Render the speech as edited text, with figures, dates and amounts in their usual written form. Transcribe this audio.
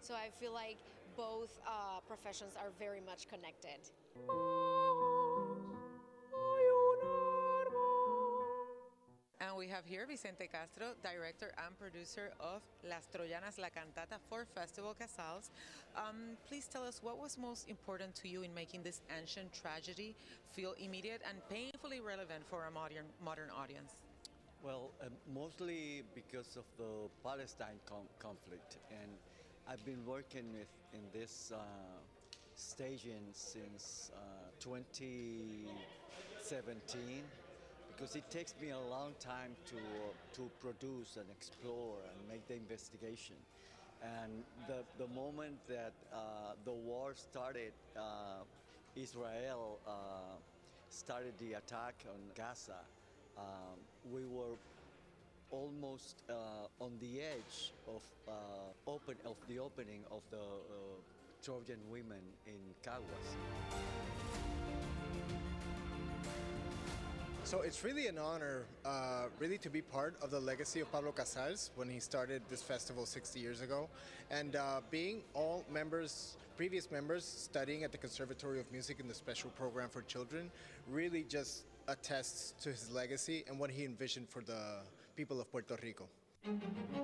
So I feel like both professions are very much connected. And we have here Vicente Castro, director and producer of Las Troyanas, La Cantata for Festival Casals. Please tell us what was most important to you in making this ancient tragedy feel immediate and painfully relevant for a modern audience? Well, mostly because of the Palestine conflict, and I've been working in this staging since 2017 because it takes me a long time to produce and explore and make the investigation. And the moment that the war started, Israel started the attack on Gaza. We were almost on the edge of the opening of the Trojan women in Caguas. So it's really an honor, really, to be part of the legacy of Pablo Casals when he started this festival 60 years ago. And being all members, previous members, studying at the Conservatory of Music in the special program for children, really just attests to his legacy and what he envisioned for the people of Puerto Rico.